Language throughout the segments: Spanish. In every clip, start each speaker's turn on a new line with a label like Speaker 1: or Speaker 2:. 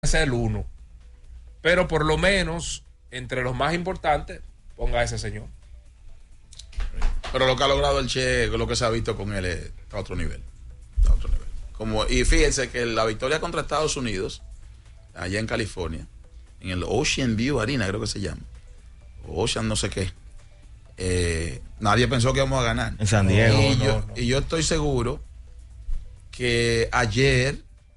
Speaker 1: ser el uno. Pero por lo menos, entre los más importantes, ponga a ese señor.
Speaker 2: Pero lo que ha logrado el Che, lo que se ha visto con él, está a otro nivel. Está a otro nivel. Y fíjense que la victoria contra Estados Unidos, allá en California, en el Ocean View Arena, creo que se llama. Ocean no sé qué. Nadie pensó que íbamos a ganar.
Speaker 3: En San Diego.
Speaker 2: Y yo estoy seguro que ayer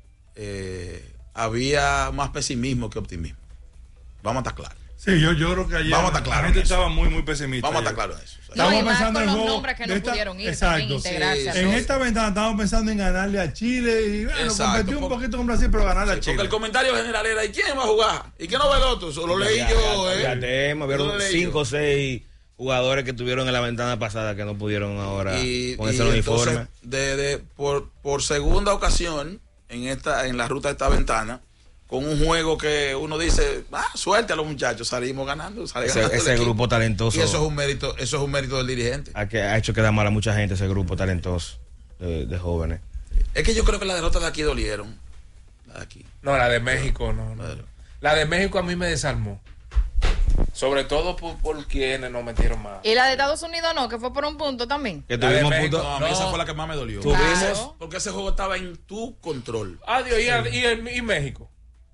Speaker 2: había más pesimismo que optimismo. Vamos a estar claros.
Speaker 4: Sí, yo creo que ayer
Speaker 2: la
Speaker 4: gente estaba muy pesimista.
Speaker 2: Vamos a estar claros en eso.
Speaker 5: No, y más con los nombres que no pudieron ir, también integrarse.
Speaker 4: Sí. En esta ventana estábamos pensando en ganarle a Chile y bueno, competir un poquito con Brasil, pero ganarle a Chile.
Speaker 2: Porque el comentario general era, ¿y quién va a jugar? ¿Y quién no ve el otro? Eso lo leí yo.
Speaker 3: Vieron 5 o 6 jugadores que tuvieron en la ventana pasada que no pudieron ahora ponerse el uniforme.
Speaker 2: Entonces, por segunda ocasión en la ruta de esta ventana, con un juego que uno dice, suerte a los muchachos, salimos ganando.
Speaker 3: Ese grupo talentoso.
Speaker 2: Y eso es un mérito del dirigente.
Speaker 3: Ha hecho quedar mal a mucha gente ese grupo talentoso de jóvenes.
Speaker 2: Es que yo creo que las derrotas de aquí dolieron. La de aquí.
Speaker 1: No, la de México no. La de México a mí me desarmó. Sobre todo por quienes nos metieron más.
Speaker 5: Y la de Estados Unidos no, que fue por un punto también.
Speaker 3: Que tuvimos punto.
Speaker 2: No, a mí esa fue la que más me dolió.
Speaker 5: Claro.
Speaker 2: Porque ese juego estaba en tu control.
Speaker 1: Adiós, y México.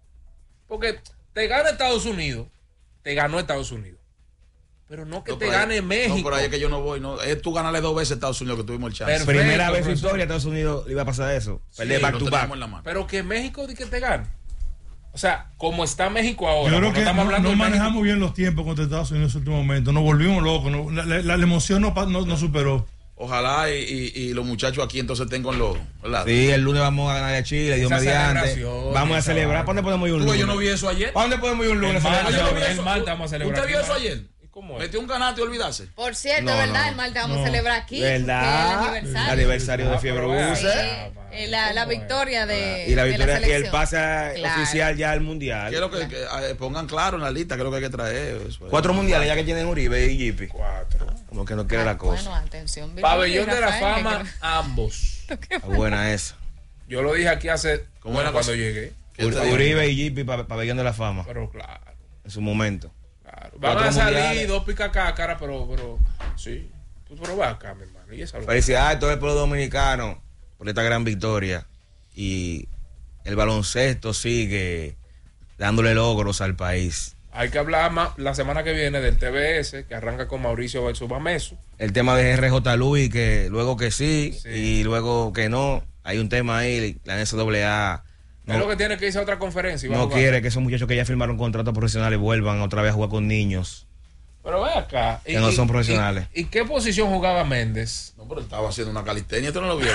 Speaker 1: Porque te gana Estados Unidos, te ganó Estados Unidos. Pero no que te gane México.
Speaker 2: No, por ahí es que yo no voy. No. Es tú ganarle 2 veces a Estados Unidos que tuvimos el chance.
Speaker 1: Perfecto,
Speaker 3: Primera vez en historia Estados Unidos le iba a pasar eso. Perder back to back.
Speaker 1: Pero que México di que te gane. O sea, como está México ahora.
Speaker 4: Yo creo que
Speaker 1: estamos hablando
Speaker 4: no manejamos
Speaker 1: México.
Speaker 4: bien los tiempos contra Estados Unidos en ese último momento. Nos volvimos locos. La emoción no superó.
Speaker 2: Ojalá y los muchachos aquí entonces tengan los...
Speaker 3: Sí, el lunes vamos a ganar a Chile, Dios mediante. Vamos a celebrar. ¿Para dónde podemos ir un lunes?
Speaker 2: Yo no vi eso ayer.
Speaker 3: ¿Para dónde podemos ir un lunes?
Speaker 1: El martes vamos a celebrar.
Speaker 2: ¿Usted vio eso ayer?
Speaker 1: ¿Cómo es?
Speaker 2: Metió un canasto y olvidarse.
Speaker 5: Por cierto, ¿verdad? El martes vamos a celebrar aquí.
Speaker 3: ¿Verdad? El aniversario de Fiebre Buce.
Speaker 5: La victoria de
Speaker 3: y la victoria
Speaker 5: de
Speaker 3: y el pase oficial ya al mundial.
Speaker 2: Quiero que pongan claro en la lista, creo que hay que traer eso.
Speaker 3: 4 mundiales ya que tienen Uribe y Yipi.
Speaker 1: 4.
Speaker 3: Como que no quiere la cosa.
Speaker 5: Bueno, atención.
Speaker 1: Pabellón de la Fama, ambos.
Speaker 3: Buena esa.
Speaker 1: Yo lo dije aquí hace... ¿Cómo era cuando llegué?
Speaker 3: Uribe y Yipi, Pabellón de la Fama.
Speaker 1: Pero claro.
Speaker 3: En su momento.
Speaker 1: Claro. Van a salir 2 picacácaras, pero sí. Pero va acá, mi hermano. ¿Y esa
Speaker 3: felicidades a todo el pueblo dominicano por esta gran victoria. Y el baloncesto sigue dándole logros al país.
Speaker 1: Hay que hablar más la semana que viene del TBS, que arranca con Mauricio versus Bameso.
Speaker 3: El tema de RJ Luis, que luego que sí y luego que no. Hay un tema ahí, la NCAA.
Speaker 1: Es lo que tiene que irse a otra conferencia.
Speaker 3: No quiere que esos muchachos que ya firmaron contratos profesionales vuelvan otra vez a jugar con niños.
Speaker 1: Pero ve acá.
Speaker 3: Que no son profesionales.
Speaker 1: ¿Y qué posición jugaba Méndez?
Speaker 2: No, pero estaba haciendo una calistenia, ¿tú no lo vio?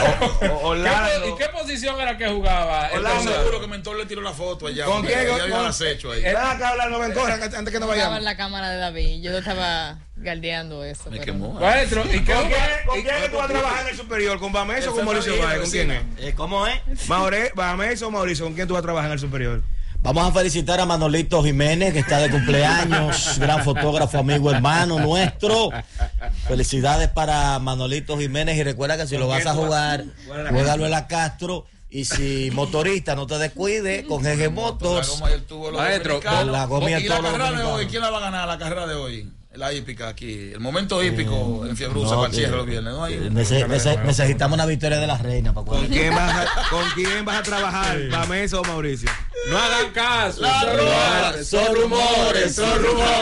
Speaker 1: ¿Y qué posición era que jugaba?
Speaker 2: Estoy seguro que Mentor le tiró la foto allá.
Speaker 3: ¿Con quién?
Speaker 2: Ya había acecho ahí.
Speaker 3: Era que hablar no Mentor antes que no vayamos.
Speaker 5: Estaba en la cámara de David. Yo estaba galdeando eso.
Speaker 2: Me quemó.
Speaker 1: Maestro, ¿y
Speaker 3: ¿Con quién tú vas a trabajar en el superior? ¿Con Bameso o con Mauricio Báez? ¿Con quién es?
Speaker 6: ¿Cómo es?
Speaker 3: ¿Bameso o Mauricio? ¿Con quién tú vas a trabajar en el superior?
Speaker 6: Vamos a felicitar a Manolito Jiménez, que está de cumpleaños, gran fotógrafo, amigo, hermano nuestro. Felicidades para Manolito Jiménez y recuerda que si lo vas a jugar, juégalo en la Castro. Y si motorista, no te descuide con GG Motors.
Speaker 2: Maestro,
Speaker 6: la goma y
Speaker 2: la carrera de hoy, ¿quién la va a ganar la carrera de hoy? La hípica aquí, el momento hípico en Fiebruza para el cierre los viernes, ¿no?
Speaker 6: Necesitamos una victoria de la reina.
Speaker 3: ¿Con quién vas a trabajar, Bameso o Mauricio?
Speaker 1: No hagan caso.
Speaker 2: Son rumores.
Speaker 5: Nos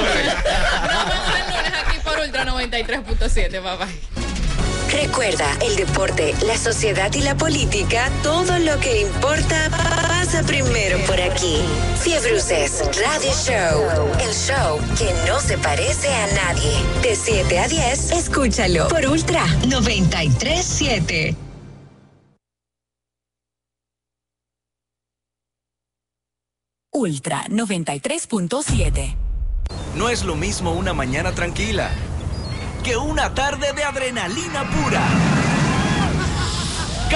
Speaker 5: vemos el lunes aquí por Ultra 93.7, papá.
Speaker 7: Recuerda, el deporte, la sociedad y la política, todo lo que importa pasa primero por aquí. Fiebruces Radio Show, el show que no se parece a nadie. De 7 a 10, escúchalo por Ultra 93.7.
Speaker 8: Ultra 93.7.
Speaker 9: No es lo mismo una mañana tranquila que una tarde de adrenalina pura.